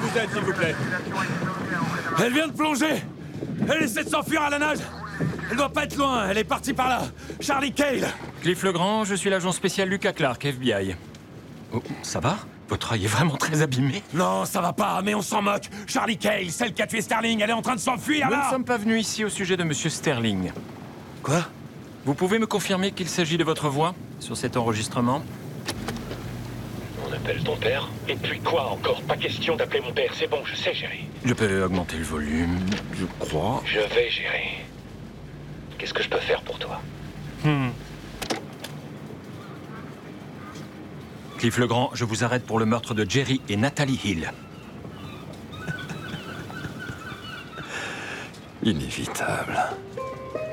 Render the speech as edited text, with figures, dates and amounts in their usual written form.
vous êtes, s'il vous plaît? Elle vient de plonger. Elle essaie de s'enfuir à la nage. Elle doit pas être loin, elle est partie par là. Charlie Cale. Cliff Legrand, je suis l'agent spécial Lucas Clark, FBI. Oh, ça va? Votre œil est vraiment très abîmé. Non, ça va pas, mais on s'en moque. Charlie Cale, celle qui a tué Sterling, elle est en train de s'enfuir, Nous là. ne sommes pas venus ici au sujet de Monsieur Sterling. Quoi? Vous pouvez me confirmer qu'il s'agit de votre voix sur cet enregistrement? On appelle ton père? Et puis quoi encore? Pas question d'appeler mon père, c'est bon, je sais gérer. Je peux augmenter le volume, je crois. Je vais gérer. Qu'est-ce que je peux faire pour toi? Cliff Legrand, je vous arrête pour le meurtre de Jerry et Natalie Hill. Inévitable.